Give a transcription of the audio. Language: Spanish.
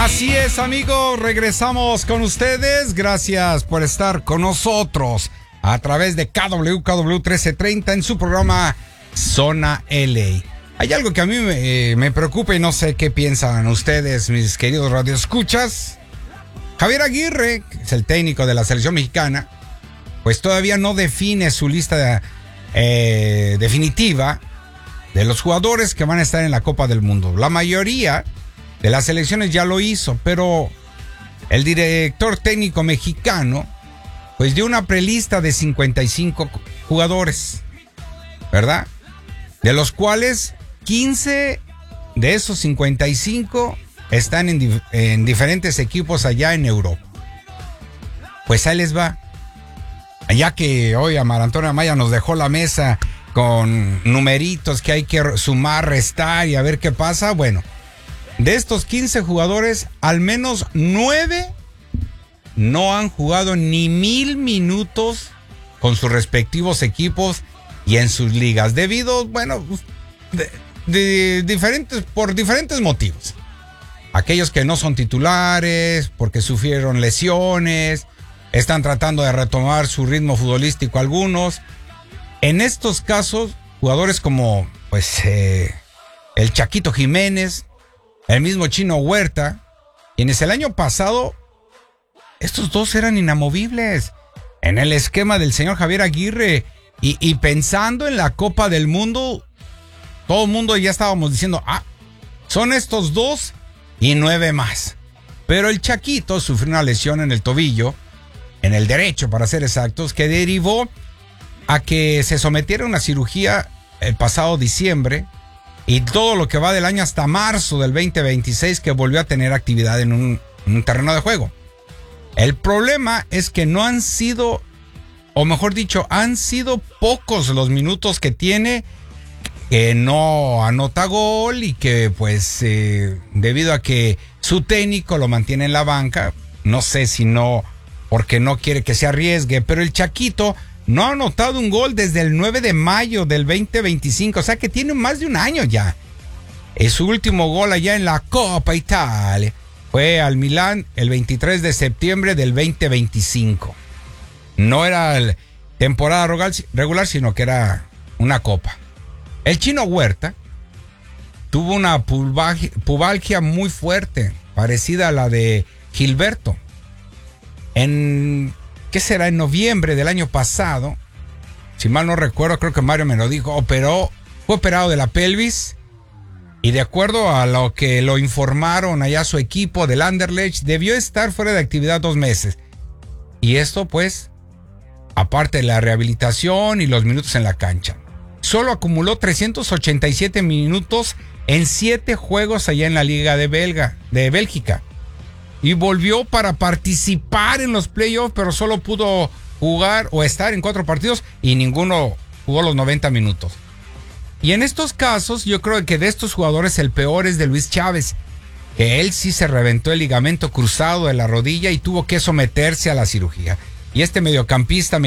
Así es, amigos, regresamos con ustedes. Gracias por estar con nosotros a través de KW 1330 en su programa Zona LA. Hay algo que a mí me preocupa y no sé qué piensan ustedes, mis queridos radioescuchas. Javier Aguirre, que es el técnico de la selección mexicana, pues todavía no define su lista definitiva de los jugadores que van a estar en la Copa del Mundo. La mayoría de las selecciones ya lo hizo, pero el director técnico mexicano pues dio una prelista de 55 jugadores, ¿verdad? De los cuales 15 de esos 55 están en diferentes equipos allá en Europa. Pues ahí les va. Ya que hoy Amar Antonio Amaya nos dejó la mesa con numeritos que hay que sumar, restar y a ver qué pasa. Bueno, de estos 15 jugadores, al menos 9 no han jugado ni 1000 minutos con sus respectivos equipos y en sus ligas, debido, bueno, por diferentes motivos. Aquellos que no son titulares, porque sufrieron lesiones, están tratando de retomar su ritmo futbolístico algunos. En estos casos, jugadores como pues el Chaquito Jiménez, el mismo Chino Huerta, quienes el año pasado, estos dos eran inamovibles en el esquema del señor Javier Aguirre, y pensando en la Copa del Mundo, todo el mundo ya estábamos diciendo, son estos dos y 9 más. Pero el Chaquito sufrió una lesión en el tobillo, en el derecho para ser exactos, que derivó a que se sometiera a una cirugía el pasado diciembre, y todo lo que va del año hasta marzo del 2026 que volvió a tener actividad en un terreno de juego. El problema es que no han sido, o mejor dicho, han sido pocos los minutos que tiene, que no anota gol y que pues debido a que su técnico lo mantiene en la banca, no sé si no, porque no quiere que se arriesgue, pero el Chaquito no ha anotado un gol desde el 9 de mayo del 2025, o sea que tiene más de un año ya. Es su último gol allá en la Copa Italia fue al Milán el 23 de septiembre del 2025. No era temporada regular, sino que era una copa. El Chino Huerta tuvo una pubalgia muy fuerte, parecida a la de Gilberto. ¿Qué será? En noviembre del año pasado, si mal no recuerdo, creo que Mario me lo dijo, fue operado de la pelvis, y de acuerdo a lo que lo informaron allá su equipo del Anderlecht, debió estar fuera de actividad 2 meses. Y esto pues, aparte de la rehabilitación y los minutos en la cancha, solo acumuló 387 minutos en 7 juegos allá en la Liga de Bélgica. Y volvió para participar en los playoffs, pero solo pudo jugar o estar en 4 partidos y ninguno jugó los 90 minutos. Y en estos casos, yo creo que de estos jugadores el peor es de Luis Chávez, que él sí se reventó el ligamento cruzado de la rodilla y tuvo que someterse a la cirugía. Y este mediocampista